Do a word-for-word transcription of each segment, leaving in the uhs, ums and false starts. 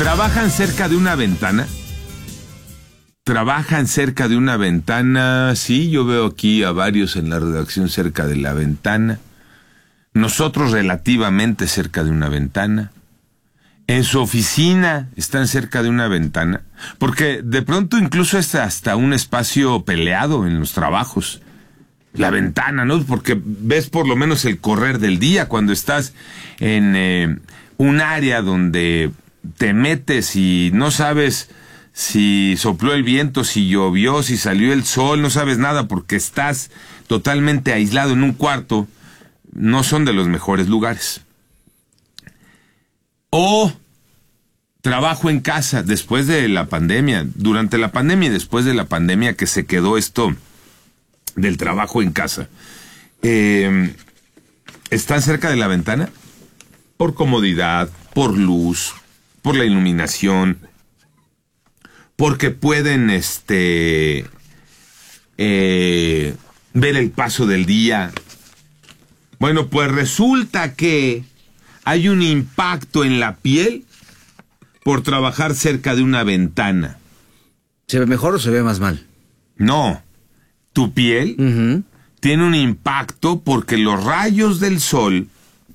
¿Trabajan cerca de una ventana? ¿Trabajan cerca de una ventana? Sí, yo veo aquí a varios en la redacción cerca de la ventana. Nosotros relativamente cerca de una ventana. En su oficina están cerca de una ventana. Porque de pronto incluso es hasta un espacio peleado en los trabajos. La ventana, ¿no? Porque ves por lo menos el correr del día cuando estás en eh, un área donde te metes y no sabes si sopló el viento, si llovió, si salió el sol, no sabes nada porque estás totalmente aislado en un cuarto. No son de los mejores lugares. O trabajo en casa después de la pandemia, durante la pandemia y después de la pandemia que se quedó esto del trabajo en casa. Eh, ¿Están cerca de la ventana? Por comodidad, por luz, por la iluminación, porque pueden este eh, ver el paso del día. Bueno, pues resulta que hay un impacto en la piel por trabajar cerca de una ventana. ¿Se ve mejor o se ve más mal? No, tu piel uh-huh. tiene un impacto porque los rayos del sol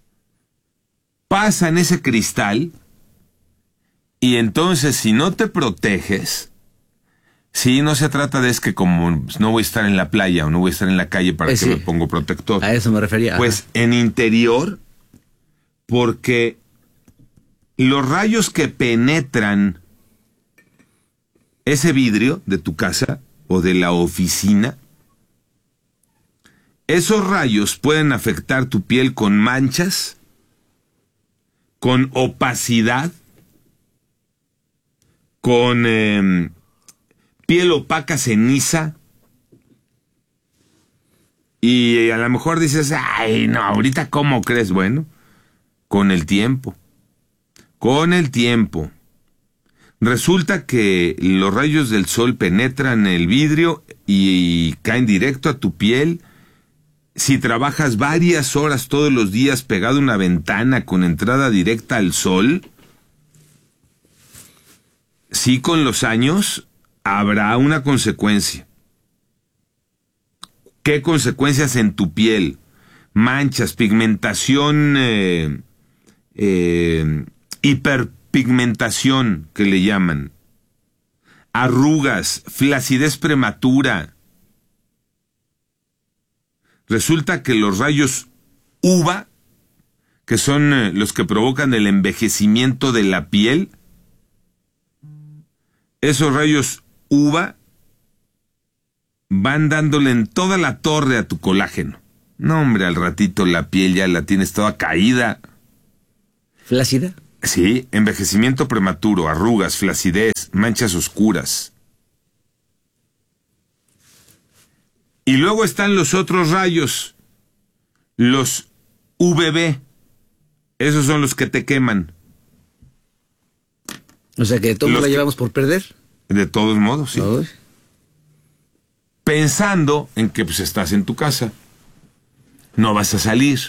pasan ese cristal y entonces si no te proteges, sí, no se trata de es que como no voy a estar en la playa o no voy a estar en la calle para eh, que sí. me pongo protector. A eso me refería. Pues ajá. En interior, porque los rayos que penetran ese vidrio de tu casa o de la oficina, esos rayos pueden afectar tu piel con manchas, con opacidad, con eh, piel opaca ceniza, y a lo mejor dices, ay, no, ahorita ¿cómo crees? Bueno, con el tiempo, con el tiempo. Resulta que los rayos del sol penetran el vidrio y, y caen directo a tu piel. Si trabajas varias horas todos los días pegado a una ventana con entrada directa al sol, sí, con los años habrá una consecuencia. ¿Qué consecuencias en tu piel? Manchas, pigmentación, eh, eh, hiperpigmentación que le llaman, arrugas, flacidez prematura. Resulta que los rayos U V A, que son eh, los que provocan el envejecimiento de la piel, esos rayos U V A van dándole en toda la torre a tu colágeno. No, hombre, al ratito la piel ya la tienes toda caída. ¿Flácida? Sí, envejecimiento prematuro, arrugas, flacidez, manchas oscuras. Y luego están los otros rayos, los U V B. Esos son los que te queman. O sea que todos la llevamos por perder. De todos modos, sí. Uy. Pensando en que pues estás en tu casa, no vas a salir.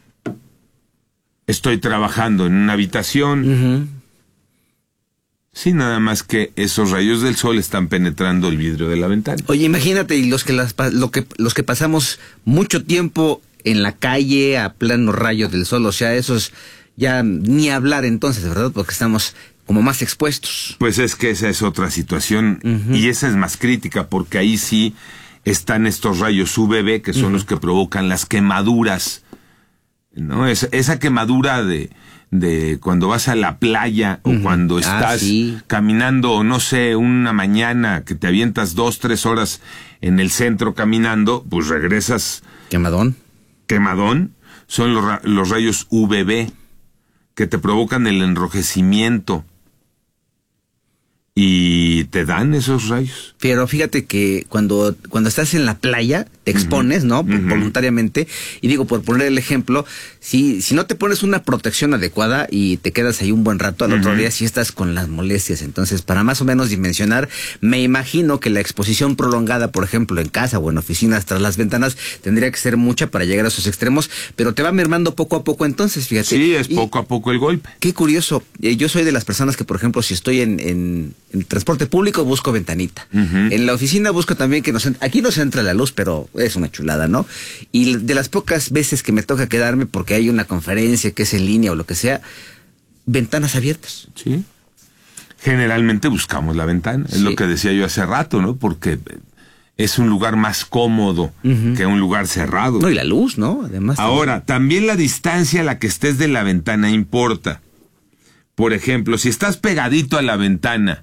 Estoy trabajando en una habitación. Uh-huh. Sí, nada más que esos rayos del sol están penetrando el vidrio de la ventana. Oye, imagínate, y los que las lo que los que pasamos mucho tiempo en la calle a pleno rayo del sol, o sea, esos ya ni hablar entonces, ¿verdad? Porque estamos como más expuestos. Pues es que esa es otra situación, uh-huh. y esa es más crítica, porque ahí sí están estos rayos U V B, que son uh-huh. los que provocan las quemaduras, ¿no? Es, esa quemadura de, de cuando vas a la playa, uh-huh. o cuando estás ah, sí. caminando, o no sé, una mañana que te avientas dos, tres horas en el centro caminando, pues regresas... Quemadón. Quemadón, son los, los rayos U V B, que te provocan el enrojecimiento y te dan esos rayos. Pero fíjate que cuando, cuando estás en la playa, te expones, uh-huh. ¿no? Uh-huh. Voluntariamente. Y digo, por poner el ejemplo, si, si no te pones una protección adecuada y te quedas ahí un buen rato, al uh-huh. otro día sí estás con las molestias. Entonces, para más o menos dimensionar, me imagino que la exposición prolongada, por ejemplo, en casa o en oficinas tras las ventanas, tendría que ser mucha para llegar a esos extremos, pero te va mermando poco a poco entonces, fíjate. Sí, es y, poco a poco el golpe. Qué curioso. Eh, yo soy de las personas que, por ejemplo, si estoy en, en, en transporte público, busco ventanita. Uh-huh. En la oficina busco también que nos... Aquí nos entra la luz, pero es una chulada, ¿no? Y de las pocas veces que me toca quedarme porque hay una conferencia que es en línea o lo que sea, ventanas abiertas. Sí. Generalmente buscamos la ventana. Sí. Es lo que decía yo hace rato, ¿no? Porque es un lugar más cómodo uh-huh. que un lugar cerrado. No, y la luz, ¿no? Además. Ahora, también, también la distancia a la que estés de la ventana importa. Por ejemplo, si estás pegadito a la ventana,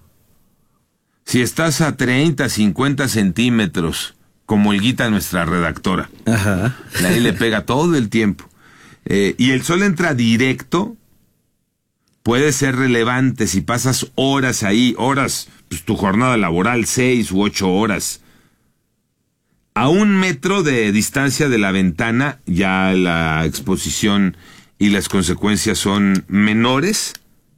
si estás a treinta, cincuenta centímetros, como Olguita, nuestra redactora, ajá. ahí le pega todo el tiempo, eh, y el sol entra directo, puede ser relevante si pasas horas ahí, horas, pues tu jornada laboral, seis u ocho horas. A un metro de distancia de la ventana, ya la exposición y las consecuencias son menores.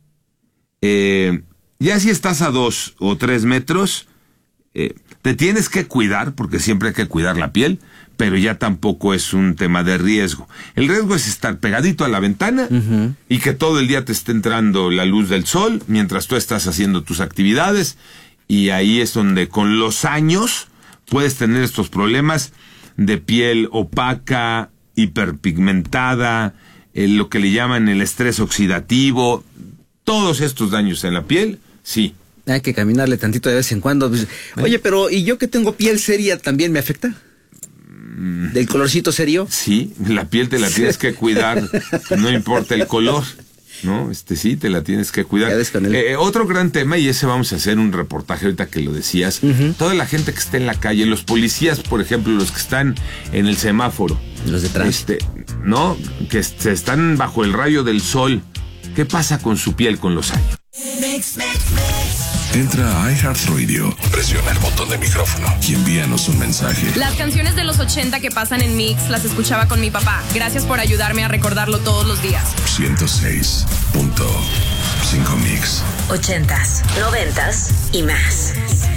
Eh, ya si estás a dos o tres metros, eh, te tienes que cuidar, porque siempre hay que cuidar la piel, pero ya tampoco es un tema de riesgo. El riesgo es estar pegadito a la ventana uh-huh. y que todo el día te esté entrando la luz del sol mientras tú estás haciendo tus actividades, y ahí es donde con los años puedes tener estos problemas de piel opaca, hiperpigmentada, eh, lo que le llaman el estrés oxidativo. Todos estos daños en la piel, sí. Hay que caminarle tantito de vez en cuando. Oye, pero ¿y yo que tengo piel seria también me afecta? ¿Del colorcito serio? Sí, la piel te la tienes que cuidar, no importa el color, ¿no? Este sí, te la tienes que cuidar. Eh, otro gran tema, y ese vamos a hacer un reportaje ahorita que lo decías, uh-huh. toda la gente que está en la calle, los policías, por ejemplo, los que están en el semáforo. Los de tránsito. Este, ¿no? Que se están bajo el rayo del sol. ¿Qué pasa con su piel con los años? Mix, mix, mix. Entra a iHeartRadio, presiona el botón de micrófono y envíanos un mensaje. Las canciones de los ochenta que pasan en Mix las escuchaba con mi papá. Gracias por ayudarme a recordarlo todos los días. ciento seis punto cinco Mix. Ochentas, noventas y más.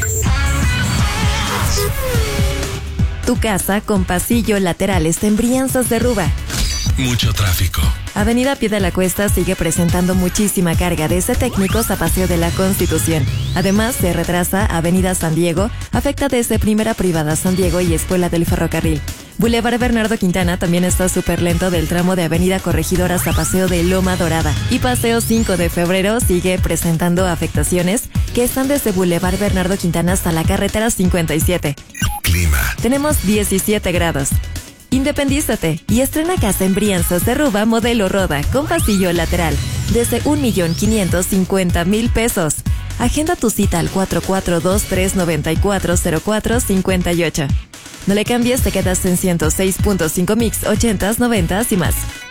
Tu casa con pasillo, laterales, Semblanzas de Ruba. Mucho tráfico. Avenida Pie de la Cuesta sigue presentando muchísima carga desde Técnicos a Paseo de la Constitución. Además, se retrasa Avenida San Diego, afecta desde Primera Privada San Diego y Escuela del Ferrocarril. Boulevard Bernardo Quintana también está súper lento del tramo de Avenida Corregidora hasta Paseo de Loma Dorada. Y Paseo cinco de febrero sigue presentando afectaciones que están desde Boulevard Bernardo Quintana hasta la carretera cincuenta y siete. Clima. Tenemos diecisiete grados. Independízate y estrena casa en Brianzas de Ruba modelo Roda con pasillo lateral desde un millón quinientos cincuenta mil pesos. Agenda tu cita al cuatro cuatro dos tres nueve cuatro cero cuatro cinco ocho. No le cambies, te quedas en ciento seis punto cinco Mix, ochentas, noventas y más.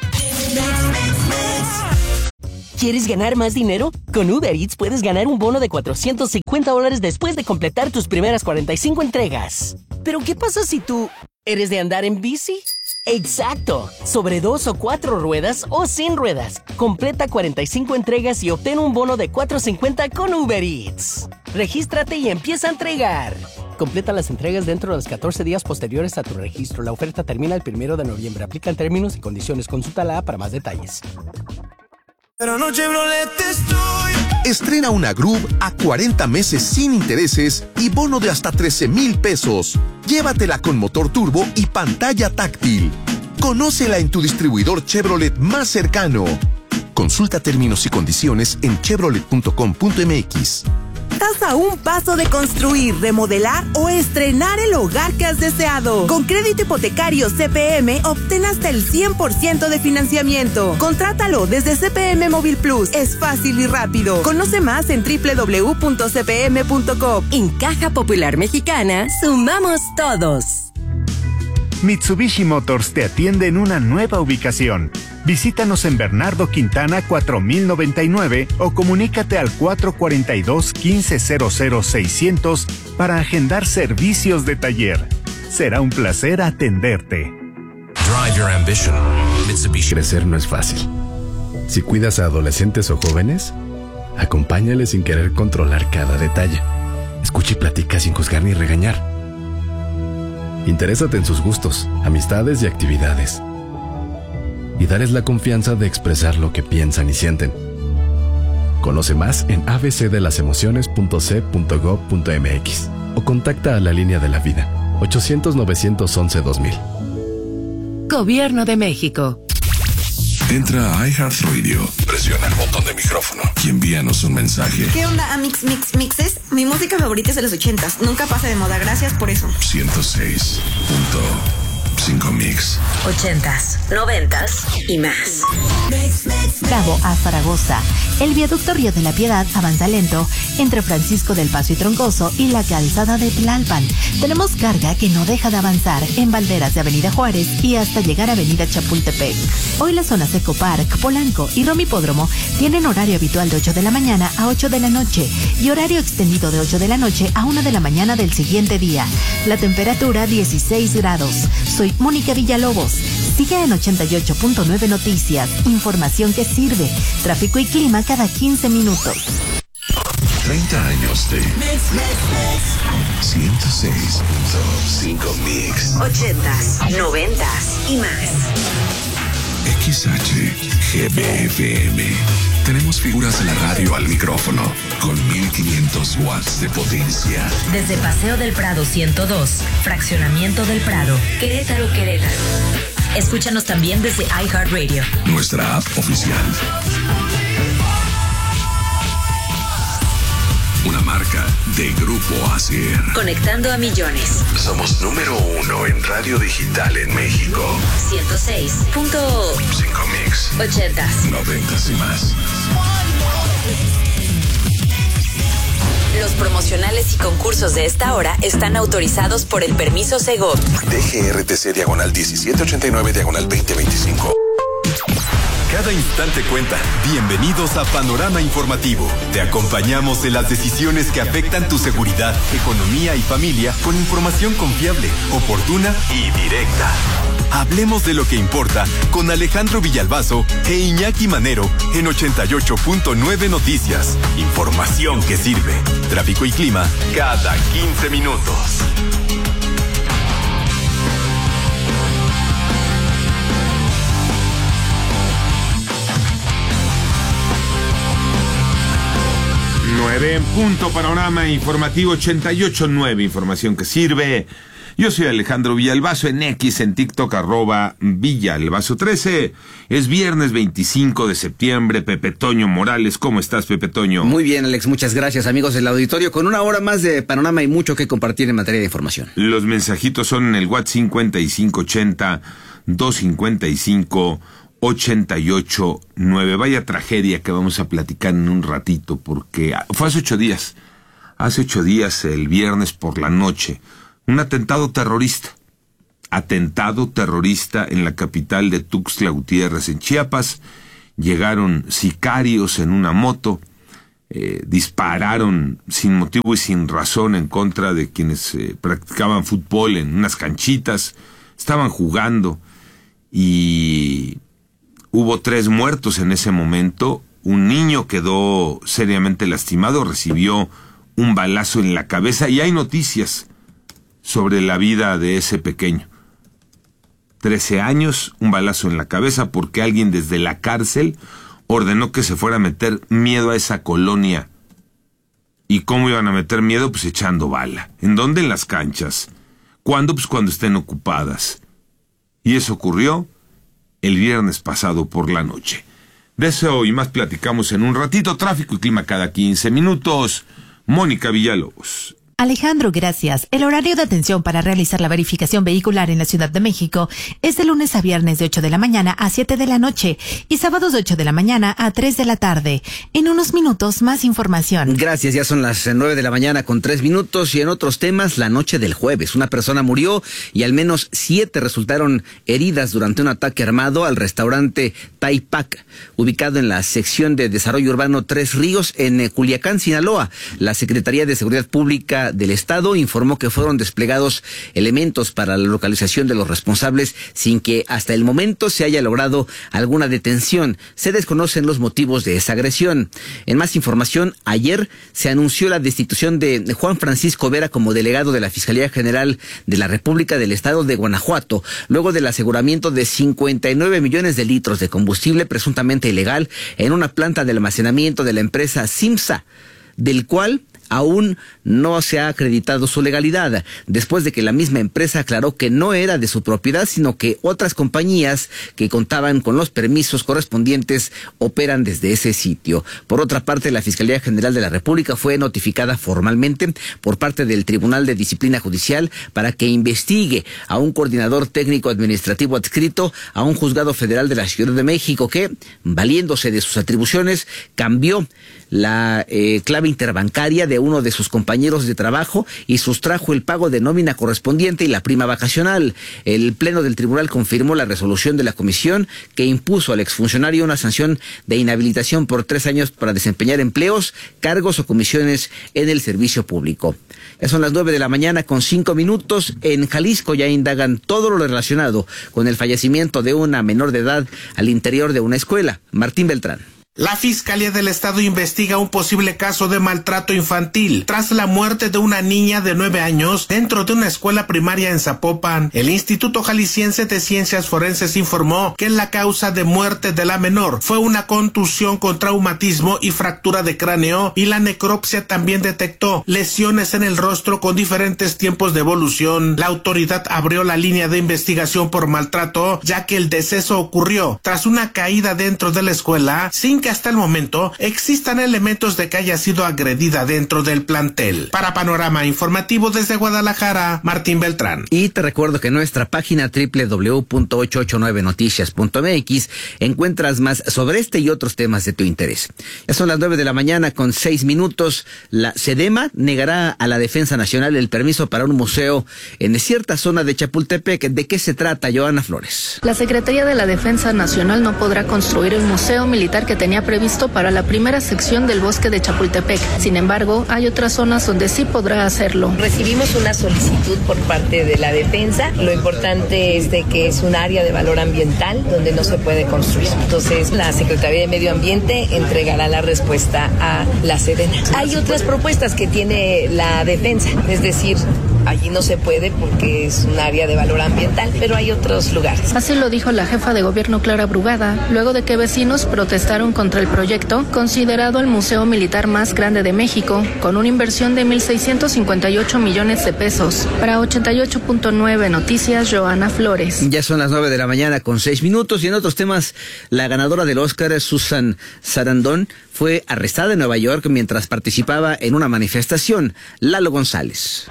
¿Quieres ganar más dinero? Con Uber Eats puedes ganar un bono de cuatrocientos cincuenta dólares después de completar tus primeras cuarenta y cinco entregas. Pero ¿qué pasa si tú eres de andar en bici? ¡Exacto! Sobre dos o cuatro ruedas o sin ruedas. Completa cuarenta y cinco entregas y obtén un bono de cuatrocientos cincuenta con Uber Eats. Regístrate y empieza a entregar. Completa las entregas dentro de los catorce días posteriores a tu registro. La oferta termina el primero de noviembre. Aplican términos y condiciones. Consulta la app para más detalles. Pero no Chevrolet estoy. Estrena una Groove a cuarenta meses sin intereses y bono de hasta trece mil pesos. Llévatela con motor turbo y pantalla táctil. Conócela en tu distribuidor Chevrolet más cercano. Consulta términos y condiciones en chevrolet punto com punto mx. Estás a un paso de construir, remodelar o estrenar el hogar que has deseado. Con crédito hipotecario C P M, obtén hasta el cien por ciento de financiamiento. Contrátalo desde C P M Móvil Plus. Es fácil y rápido. Conoce más en doble u doble u doble u punto c p m punto com. En Caja Popular Mexicana, sumamos todos. Mitsubishi Motors te atiende en una nueva ubicación. Visítanos en Bernardo Quintana cuatro mil noventa y nueve o comunícate al cuatro cuatro dos, uno cinco cero cero seiscientos para agendar servicios de taller. Será un placer atenderte. Drive your ambition. Mitsubishi. Crecer no es fácil. Si cuidas a adolescentes o jóvenes, acompáñales sin querer controlar cada detalle. Escucha y platica sin juzgar ni regañar. Interésate en sus gustos, amistades y actividades. Y dales la confianza de expresar lo que piensan y sienten. Conoce más en a b c de las emociones punto c punto gov punto m x o contacta a la línea de la vida ochocientos, novecientos once, dos mil. Gobierno de México. Entra a iHeartRadio, presiona el botón de micrófono y envíanos un mensaje. ¿Qué onda, Amix Mix Mixes? Mi música favorita es de los ochentas. Nunca pasa de moda. Gracias por eso. ciento seis punto cinco Mix. Ochentas, noventas y más. Cabo a Zaragoza. El viaducto Río de la Piedad avanza lento entre Francisco del Paso y Troncoso y la calzada de Tlalpan. Tenemos carga que no deja de avanzar en Valderas de Avenida Juárez y hasta llegar a Avenida Chapultepec. Hoy las zonas Eco Park, Polanco y Romipódromo tienen horario habitual de ocho de la mañana a ocho de la noche y horario extendido de ocho de la noche a una de la mañana del siguiente día. La temperatura dieciséis grados. Soy Mónica Villalobos. Sigue en ochenta y ocho punto nueve Noticias. Información que sirve. Tráfico y clima cada quince minutos. treinta años de ciento seis punto cinco Mix. Ochentas, noventas y más. X H G B F M. Tenemos figuras de la radio al micrófono con mil quinientos watts de potencia. Desde Paseo del Prado ciento dos, Fraccionamiento del Prado, Querétaro, Querétaro. Escúchanos también desde iHeartRadio. Nuestra app oficial. Una marca de Grupo Acer. Conectando a millones. Somos número uno en radio digital en México. ciento seis punto cinco Mix. Ochentas. Noventas y más. Los promocionales y concursos de esta hora están autorizados por el permiso Segov. D G R T C diagonal diecisiete ochenta y nueve diagonal veinte veinticinco. Cada instante cuenta. Bienvenidos a Panorama Informativo. Te acompañamos en las decisiones que afectan tu seguridad, economía y familia con información confiable, oportuna y directa. Hablemos de lo que importa con Alejandro Villalbazo e Iñaki Manero en ochenta y ocho punto nueve Noticias. Información que sirve. Tráfico y clima cada quince minutos. nueve en punto, Panorama Informativo ochenta y ocho punto nueve, información que sirve. Yo soy Alejandro Villalbazo, en X, en TikTok, arroba Villalbazo trece. Es viernes veinticinco de septiembre. Pepe Toño Morales, ¿cómo estás, Pepe Toño? Muy bien, Alex, muchas gracias, amigos del auditorio, con una hora más de Panorama y mucho que compartir en materia de información. Los mensajitos son en el WhatsApp cincuenta y cinco ochenta, doscientos cincuenta y cinco, ochenta y ocho nueve. Vaya tragedia que vamos a platicar en un ratito, porque fue hace ocho días. Hace ocho días, el viernes por la noche, un atentado terrorista. Atentado terrorista en la capital de Tuxtla Gutiérrez, en Chiapas. Llegaron sicarios en una moto, eh, dispararon sin motivo y sin razón en contra de quienes eh, practicaban fútbol en unas canchitas. Estaban jugando y hubo tres muertos en ese momento. Un niño quedó seriamente lastimado, recibió un balazo en la cabeza y hay noticias sobre la vida de ese pequeño. trece años, un balazo en la cabeza porque alguien desde la cárcel ordenó que se fuera a meter miedo a esa colonia. ¿Y cómo iban a meter miedo? Pues echando bala. ¿En dónde? En las canchas. ¿Cuándo? Pues cuando estén ocupadas. Y eso ocurrió el viernes pasado por la noche. De eso y más platicamos en un ratito. Tráfico y clima cada quince minutos. Mónica Villalobos. Alejandro, gracias. El horario de atención para realizar la verificación vehicular en la Ciudad de México es de lunes a viernes de ocho de la mañana a siete de la noche y sábados de ocho de la mañana a tres de la tarde. En unos minutos, más información. Gracias, ya son las nueve de la mañana con tres minutos y en otros temas, la noche del jueves. Una persona murió y al menos siete resultaron heridas durante un ataque armado al restaurante Taipac, ubicado en la sección de Desarrollo Urbano Tres Ríos en Culiacán, Sinaloa. La Secretaría de Seguridad Pública del Estado informó que fueron desplegados elementos para la localización de los responsables sin que hasta el momento se haya logrado alguna detención. Se desconocen los motivos de esa agresión. En más información, ayer se anunció la destitución de Juan Francisco Vera como delegado de la Fiscalía General de la República del Estado de Guanajuato, luego del aseguramiento de cincuenta y nueve millones de litros de combustible presuntamente ilegal en una planta de almacenamiento de la empresa Simsa, del cual aún no se ha acreditado su legalidad, después de que la misma empresa aclaró que no era de su propiedad, sino que otras compañías que contaban con los permisos correspondientes operan desde ese sitio. Por otra parte, la Fiscalía General de la República fue notificada formalmente por parte del Tribunal de Disciplina Judicial para que investigue a un coordinador técnico administrativo adscrito a un juzgado federal de la Ciudad de México que, valiéndose de sus atribuciones, cambió la eh, clave interbancaria de uno de sus compañeros de trabajo y sustrajo el pago de nómina correspondiente y la prima vacacional. El Pleno del Tribunal confirmó la resolución de la comisión que impuso al exfuncionario una sanción de inhabilitación por tres años para desempeñar empleos, cargos o comisiones en el servicio público. Ya son las nueve de la mañana con cinco minutos. En Jalisco ya indagan todo lo relacionado con el fallecimiento de una menor de edad al interior de una escuela. Martín Beltrán. La Fiscalía del Estado investiga un posible caso de maltrato infantil tras la muerte de una niña de nueve años dentro de una escuela primaria en Zapopan. El Instituto Jalisciense de Ciencias Forenses informó que la causa de muerte de la menor fue una contusión con traumatismo y fractura de cráneo, y la necropsia también detectó lesiones en el rostro con diferentes tiempos de evolución. La autoridad abrió la línea de investigación por maltrato, ya que el deceso ocurrió tras una caída dentro de la escuela sin que hasta el momento existan elementos de que haya sido agredida dentro del plantel. Para Panorama Informativo desde Guadalajara, Martín Beltrán. Y te recuerdo que en nuestra página doble u doble u doble u punto ocho ocho nueve noticias punto m x encuentras más sobre este y otros temas de tu interés. Ya son las nueve de la mañana con seis minutos. La SEDEMA negará a la Defensa Nacional el permiso para un museo en cierta zona de Chapultepec. ¿De qué se trata, Joana Flores? La Secretaría de la Defensa Nacional no podrá construir el museo militar que tenía previsto para la primera sección del bosque de Chapultepec. Sin embargo, hay otras zonas donde sí podrá hacerlo. Recibimos una solicitud por parte de la defensa. Lo importante es de que es un área de valor ambiental donde no se puede construir. Entonces, la Secretaría de Medio Ambiente entregará la respuesta a la Sedena. Hay otras propuestas que tiene la defensa, es decir, allí no se puede porque es un área de valor ambiental, pero hay otros lugares. Así lo dijo la jefa de gobierno Clara Brugada, luego de que vecinos protestaron contra el proyecto, considerado el museo militar más grande de México, con una inversión de mil seiscientos cincuenta y ocho millones de pesos. Para ochenta y ocho punto nueve Noticias, Joana Flores. Ya son las nueve de la mañana con seis minutos y en otros temas, la ganadora del Oscar, Susan Sarandon, fue arrestada en Nueva York mientras participaba en una manifestación. Lalo González.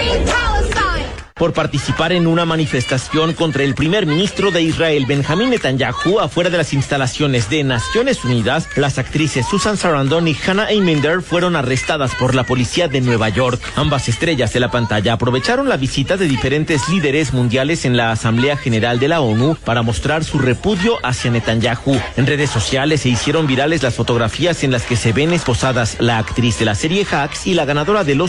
Por participar en una manifestación contra el primer ministro de Israel, Benjamín Netanyahu, afuera de las instalaciones de Naciones Unidas, las actrices Susan Sarandon y Hannah Eminder fueron arrestadas por la policía de Nueva York. Ambas estrellas de la pantalla aprovecharon la visita de diferentes líderes mundiales en la Asamblea General de la ONU para mostrar su repudio hacia Netanyahu. En redes sociales se hicieron virales las fotografías en las que se ven esposadas la actriz de la serie Hacks y la ganadora de los